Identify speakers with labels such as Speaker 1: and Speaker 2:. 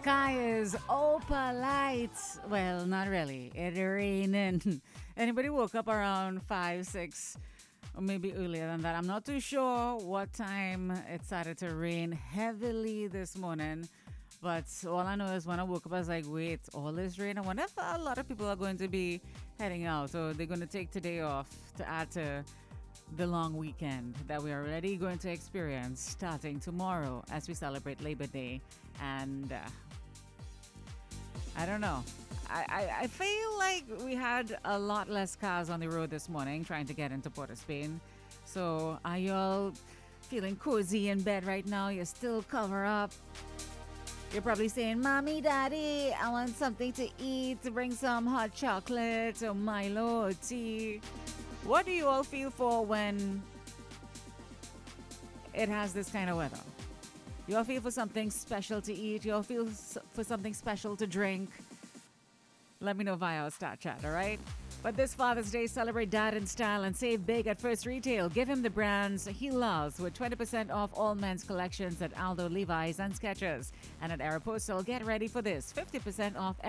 Speaker 1: sky is opalite. Well, not really. It's raining. Anybody woke up around 5, 6, or maybe earlier than that? I'm not too sure what time it started to rain heavily this morning. But all I know is when I woke up, I was like, wait, all this rain? I wonder if a lot of people are going to be heading out. So they're going to take today off to add to the long weekend that we are already going to experience starting tomorrow as we celebrate Labor Day. And I don't know. I feel like we had a lot less cars on the road this morning trying to get into Port of Spain. So are y'all feeling cozy in bed right now? You're still covered up. You're probably saying, Mommy, Daddy, I want something to eat. Bring some hot chocolate or Milo or tea. What do you all feel for when it has this kind of weather? You all feel for something special to eat? You all feel for something special to drink? Let me know via our Star Chat, all right? But this Father's Day, celebrate dad in style and save big at First Retail. Give him the brands he loves with 20% off all men's collections at Aldo, Levi's, and Skechers. And at Aeropostale, get ready for this, 50% off